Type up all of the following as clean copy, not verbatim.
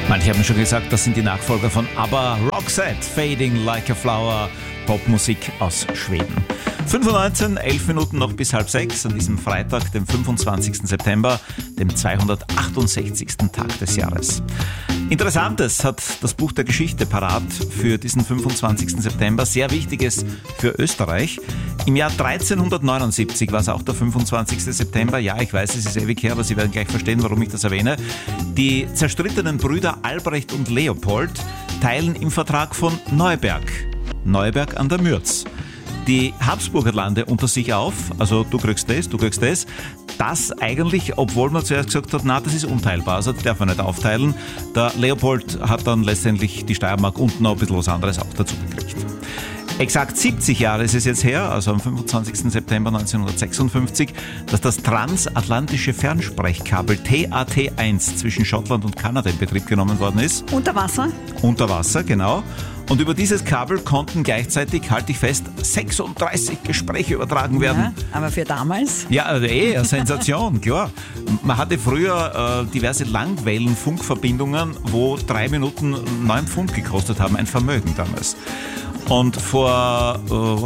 Manche haben schon gesagt, das sind die Nachfolger von ABBA, Roxette, Fading Like a Flower, Popmusik aus Schweden. 5:19, 11 Minuten noch bis 5:30 an diesem Freitag, dem 25. September, dem 268. Tag des Jahres. Interessantes hat das Buch der Geschichte parat für diesen 25. September, sehr Wichtiges für Österreich. Im Jahr 1379 war es auch der 25. September. Ja, ich weiß, es ist ewig her, aber Sie werden gleich verstehen, warum ich das erwähne. Die zerstrittenen Brüder Albrecht und Leopold teilen im Vertrag von Neuberg an der Mürz die Habsburger Lande unter sich auf, also du kriegst das. Das eigentlich, obwohl man zuerst gesagt hat, na, das ist unteilbar, also das darf man nicht aufteilen. Der Leopold hat dann letztendlich die Steiermark und noch ein bisschen was anderes auch dazu gekriegt. Exakt 70 Jahre ist es jetzt her, also am 25. September 1956, dass das transatlantische Fernsprechkabel TAT1 zwischen Schottland und Kanada in Betrieb genommen worden ist. Unter Wasser? Unter Wasser, genau. Und über dieses Kabel konnten gleichzeitig, halte ich fest, 36 Gespräche übertragen werden. Ja, aber für damals? Ja, eine Sensation, klar. Man hatte früher diverse Langwellenfunkverbindungen, wo 3 Minuten 9 Pfund gekostet haben, ein Vermögen damals. Und vor,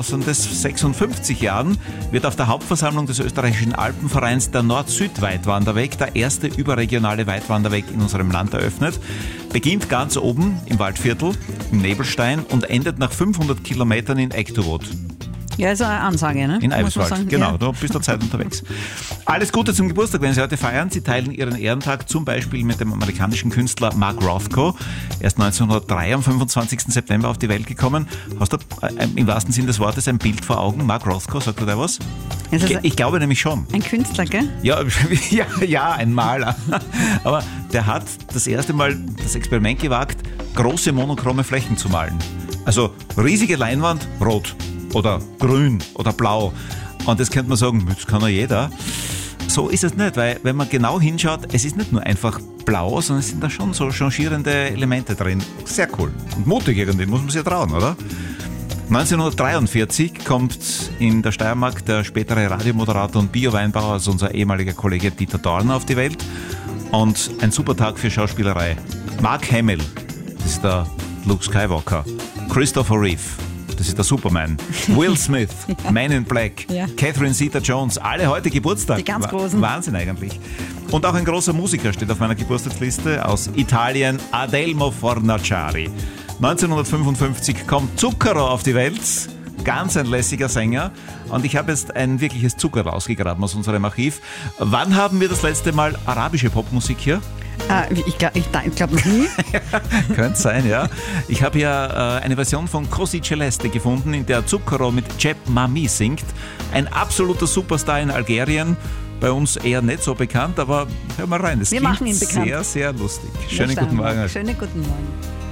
56 Jahren wird auf der Hauptversammlung des österreichischen Alpenvereins der Nord-Süd-Weitwanderweg, der erste überregionale Weitwanderweg in unserem Land, eröffnet. Beginnt ganz oben im Waldviertel, im Nebelstein und endet nach 500 Kilometern in Ectowood. Ja, ist eine Ansage, ne? In Eibiswald, genau, ja. Da bist du Zeit unterwegs. Alles Gute zum Geburtstag, wenn Sie heute feiern. Sie teilen Ihren Ehrentag zum Beispiel mit dem amerikanischen Künstler Mark Rothko. Er ist 1903 am 25. September auf die Welt gekommen. Hast du im wahrsten Sinn des Wortes ein Bild vor Augen? Mark Rothko, sagt dir der was? Ich glaube nämlich schon. Ein Künstler, gell? Ja, ein Maler. Aber der hat das erste Mal das Experiment gewagt, große monochrome Flächen zu malen. Also riesige Leinwand, rot. Oder grün oder blau. Und das könnte man sagen, das kann ja jeder. So ist es nicht, weil wenn man genau hinschaut, es ist nicht nur einfach blau, sondern es sind da schon so changierende Elemente drin. Sehr cool. Und mutig irgendwie, muss man sich trauen, oder? 1943 kommt in der Steiermark der spätere Radiomoderator und Bioweinbauer, also unser ehemaliger Kollege Dieter Dorner, auf die Welt. Und ein super Tag für Schauspielerei. Mark Hamill, das ist der Luke Skywalker. Christopher Reeve, das ist der Superman. Will Smith, ja. Man in Black, ja. Catherine Zeta-Jones, alle heute Geburtstag. Die ganz Großen. Wahnsinn eigentlich. Und auch ein großer Musiker steht auf meiner Geburtstagsliste aus Italien, Adelmo Fornaciari. 1955 kommt Zucchero auf die Welt, ganz ein lässiger Sänger. Und ich habe jetzt ein wirkliches Zucker rausgegraben aus unserem Archiv. Wann haben wir das letzte Mal arabische Popmusik hier? Ich glaube noch nie. Könnte sein, ja. Ich habe hier eine Version von Cosi Celeste gefunden, in der Zucchero mit Jeb Mami singt. Ein absoluter Superstar in Algerien. Bei uns eher nicht so bekannt, aber hör mal rein. Das Wir machen ihn bekannt. Sehr, sehr lustig. Schönen guten Morgen. Schönen guten Morgen.